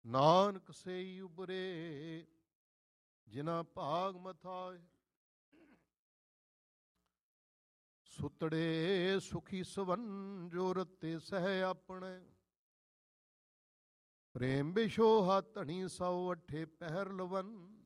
ਨਾਨਕ ਸੇਈ ਉਬਰੇ ਜਿਨਾ ਭਾਗ ਮਥਾਏ। ਸੁਤੜੇ ਸੁਖੀ ਸਵਨ ਜੋ ਰਤੇ ਸਹਿ ਆਪਣੇ। ਪ੍ਰੇਮ ਬਿਸ਼ੋਹਾ ਧਣੀ ਸੌ ਅੱਠੇ ਪਹਿਰ ਲਵਨ।